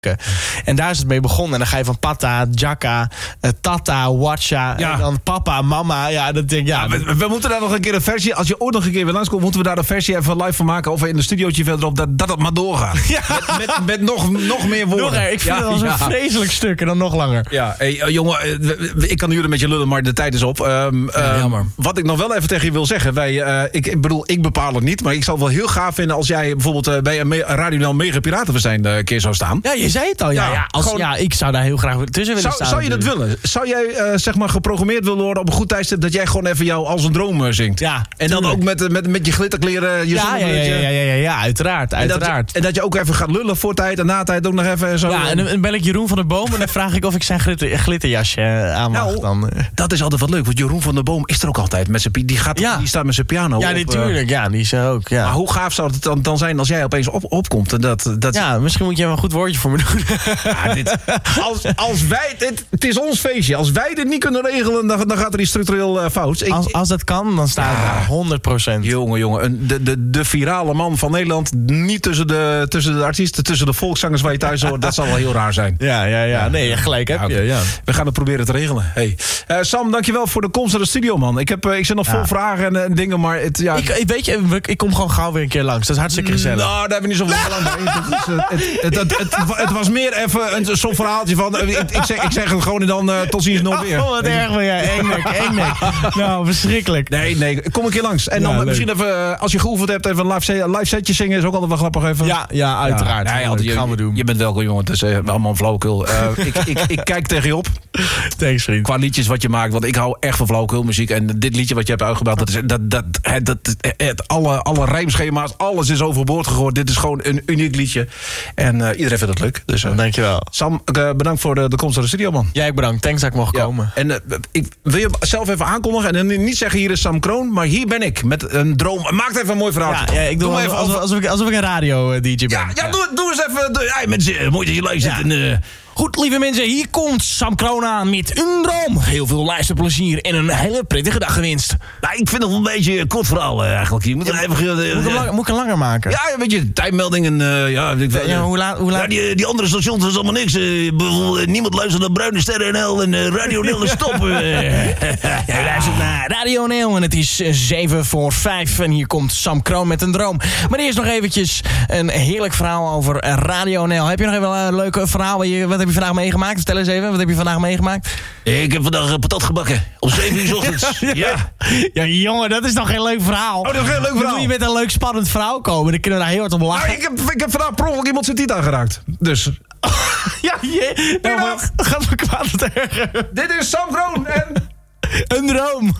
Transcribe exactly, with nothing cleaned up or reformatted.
En daar is het mee begonnen. En dan ga je van Pata, Jaka, uh, Tata, Watcha. Ja. En dan papa, mama. Ja, dat denk ik. Ja, Ja, we, we moeten daar nog een keer een versie. Als je ooit nog een keer weer langskomt, moeten we daar een versie even live van maken. Of in een studiootje verderop, dat, dat het maar doorgaat. Ja. Met, met, met nog, nog meer woorden. nog, ik vind ja, het al zo'n ja. vreselijk stuk en dan nog langer. Ja, hey, uh, jongen, uh, ik kan nu een beetje lullen, maar de tijd is op. Um, Ja, um, jammer. Wat ik nog wel even tegen je wil zeggen. Wij, uh, ik, ik bedoel, ik bepaal het niet. Maar ik zou het wel heel gaaf vinden als jij bijvoorbeeld uh, bij een me- Radio Nel Mega Piratenfestijn uh, een keer zou staan. Ja, je zei het al. Ja, Ja, ja, als, gewoon- ja ik zou daar heel graag tussen willen Zou, staan. zou je dat natuurlijk. willen? Zou jij uh, zeg maar geprogrammeerd willen worden op een goed tijdstip dat jij gewoon even jou als een droom uh, zingt? Ja, En dan tuurlijk. ook met, met, met je glitterkleren, je Ja, ja, ja, zonnebrilletje. ja, ja, ja, ja, uiteraard. En dat, uiteraard. en dat je ook even gaat lullen voor tijd en na tijd ook nog even en zo. Ja, en dan dan bel ik Jeroen van der Boom en dan vraag ik of ik zijn glitter, glitterjasje uh, aan mag. Nou, dan, uh. dat is altijd wat leuk, want Jeroen van der Boom is er ook altijd met zijn pi- die gaat Ja. die staat met zijn piano. Ja, op, uh, natuurlijk. Ja, die is er ook. Ja. Maar hoe gaaf zou het dan, dan zijn als jij opeens op, opkomt en dat, dat Ja, misschien moet je wel een goed woordje voor me doen. Ja, dit, als, als wij dit, het is ons feestje. Als wij dit niet kunnen regelen, dan, dan gaat er iets structureel uh, fout. Ik, Als, als dat kan, dan staat het daar honderd procent. Jongen, jongen, een- de, de, de virale man van Nederland. Niet tussen de, tussen de artiesten, tussen de volkszangers waar je thuis hoort. Dat zal wel heel raar zijn. Ja, ja, ja. Nee, gelijk heb Ja, je. oké. Ja. We gaan het proberen te regelen. Hey. Uh, Sam, dankjewel voor de komst naar de studio, man. Ik, heb, uh, ik zit nog Ja. vol vragen en, en dingen, maar het, ja, Ik, ik weet je, ik- ik kom gewoon gauw weer een keer langs. Dat is hartstikke gezellig. nou, daar hebben we niet zoveel aan bij. Het, is, uh, het, het, het, het, het was meer even een, zo'n verhaaltje van... uh, ik, ik, zeg, ik zeg het gewoon en dan uh, tot ziens nog weer. Oh, wat erg van jij. Engnek, engnek. Nou, verschrikkelijk. Nee, nee, kom een keer langs. En dan Ja, uh, leuk. misschien even, uh, als je geoefend hebt, even een live, set, live setje zingen. Is ook altijd wel grappig even. Ja, ja, uiteraard. Ja, ja, Leuk, je, gaan we doen. Je bent welkom, jongen. Het is uh, allemaal flauwekul. Uh, ik, ik, ik kijk tegen je op. Thanks, vriend. Qua liedjes wat je maakt. Want ik hou echt van flauwekulmuziek. En dit liedje wat je hebt uitgebracht. Dat is, dat, dat, het, dat, het, alle, alle rijmschema's. Alles is overboord gegooid. Dit is gewoon een uniek liedje. En uh, iedereen vindt het leuk. Dus, uh, Dankjewel. Sam, uh, bedankt voor de, de komst naar de studio, man. Jij bedankt. Thanks dat ik mocht Ja. komen. En uh, ik wil je zelf even aankondigen. En dan niet zeggen hier is Sam Kroon. Maar hier ben ik. Met een droom. Maak even een mooi verhaal. Ja, ja, ik doe maar alsof, even alsof, alsof ik, alsof ik een radio-D J ben. Ja, ja, Doe, doe eens even. Doe, hey, mensen, mooi dat je luistert. Ja. En, uh, Goed, lieve mensen, hier komt Sam Kroon aan met een droom. Heel veel luisterplezier en een hele prettige dag gewenst. nou, ik vind het wel een beetje een kort verhaal uh, eigenlijk. Je moet er even... Uh, Moet ik hem, lang, moet ik hem langer maken? ja, een beetje tijdmeldingen. Uh, ja, ik, uh, Ja, hoe laat? Hoe laat? ja, die, die andere stations, dat is allemaal niks. Uh, bijvoorbeeld, niemand luistert naar Bruine Sterren N L en uh, Radio Nel is stop. Uh. Jij luistert naar Radio Nel en het is eh, zeven voor vijf. En hier komt Sam Kroon met een droom. Maar eerst nog eventjes een heerlijk verhaal over Radio Nel. Heb je nog even een leuk verhaal? Wat heb je vandaag meegemaakt? Vertel eens even, wat heb je vandaag meegemaakt? Ik heb vandaag uh, patat gebakken. Om zeven uur 's ochtends. Ja. Ja, jongen, dat is toch geen leuk verhaal? Oh, dat is geen leuk Dan verhaal. moet je met een leuk spannend verhaal komen. Dan kunnen we daar heel hard om lachen. Nou, ik, heb, ik heb vandaag per ongeluk iemand zijn tiet aangeraakt. Dus... Ja, je... Nou, Middag. gaat me kwaad het erger. Dit is Sam Kroon en... Een droom.